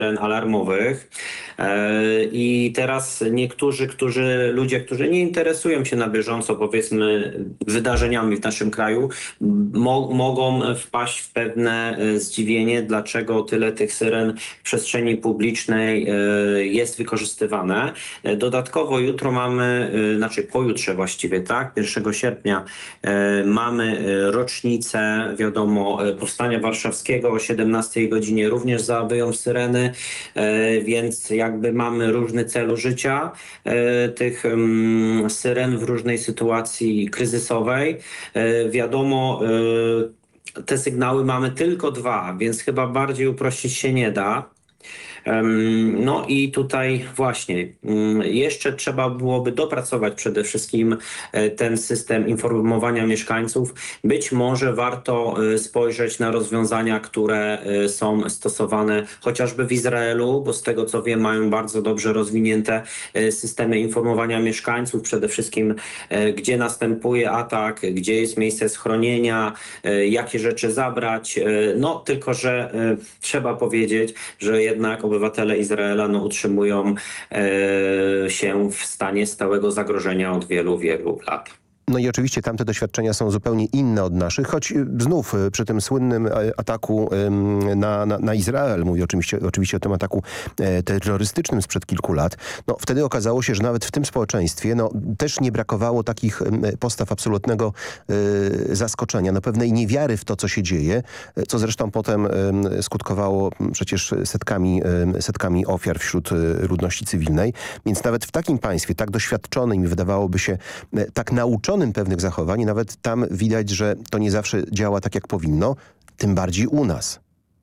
alarmowych. I teraz ludzie, którzy nie interesują się na bieżąco, powiedzmy, wydarzeniami w naszym kraju, mogą wpaść w pewne zdziwienie, dlaczego tyle tych syren w przestrzeni publicznej jest wykorzystywane. Dodatkowo jutro mamy, znaczy pojutrze właściwie, tak, 1 sierpnia mamy rocznicę, wiadomo, Powstania Warszawskiego o 17 godzinie również zawyją syreny, więc jakby mamy różny cel użycia tych syren w różnej sytuacji kryzysowej. Wiadomo, te sygnały mamy tylko 2, więc chyba bardziej uprościć się nie da. No i tutaj właśnie jeszcze trzeba byłoby dopracować przede wszystkim ten system informowania mieszkańców. Być może warto spojrzeć na rozwiązania, które są stosowane chociażby w Izraelu, bo z tego co wiem mają bardzo dobrze rozwinięte systemy informowania mieszkańców, przede wszystkim gdzie następuje atak, gdzie jest miejsce schronienia, jakie rzeczy zabrać. No tylko, że trzeba powiedzieć, że jednak obywatele Izraela utrzymują się w stanie stałego zagrożenia od wielu, wielu lat. No i oczywiście tamte doświadczenia są zupełnie inne od naszych, choć znów przy tym słynnym ataku na Izrael, mówię oczywiście o tym ataku terrorystycznym sprzed kilku lat, no wtedy okazało się, że nawet w tym społeczeństwie też nie brakowało takich postaw absolutnego zaskoczenia, pewnej niewiary w to, co się dzieje, co zresztą potem skutkowało przecież setkami ofiar wśród ludności cywilnej. Więc nawet w takim państwie, tak doświadczonym i wydawałoby się tak nauczonym pewnych zachowań, nawet tam widać, że to nie zawsze działa tak, jak powinno, tym bardziej u nas.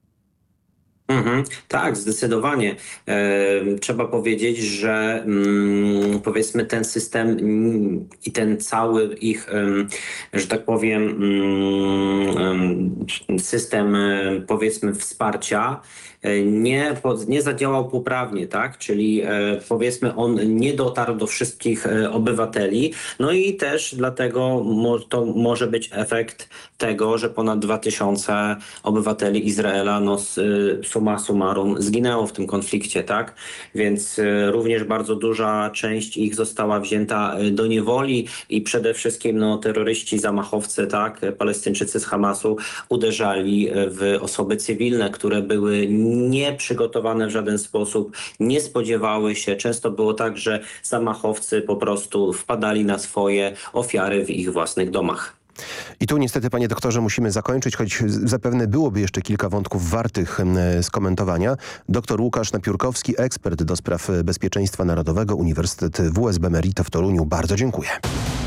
Tak, zdecydowanie. Trzeba powiedzieć, że powiedzmy ten system i ten cały ich, że tak powiem, system powiedzmy wsparcia nie zadziałał poprawnie, tak? Czyli powiedzmy on nie dotarł do wszystkich obywateli. No i też dlatego to może być efekt tego, że ponad 2000 obywateli Izraela summa summarum zginęło w tym konflikcie, tak? Więc również bardzo duża część ich została wzięta do niewoli i przede wszystkim terroryści, zamachowcy, tak? Palestyńczycy z Hamasu uderzali w osoby cywilne, które były nieprzygotowane w żaden sposób, nie spodziewały się. Często było tak, że zamachowcy po prostu wpadali na swoje ofiary w ich własnych domach. I tu niestety, panie doktorze, musimy zakończyć, choć zapewne byłoby jeszcze kilka wątków wartych skomentowania. Dr Łukasz Napiórkowski, ekspert do spraw bezpieczeństwa narodowego, Uniwersytet WSB Merito w Toruniu. Bardzo dziękuję.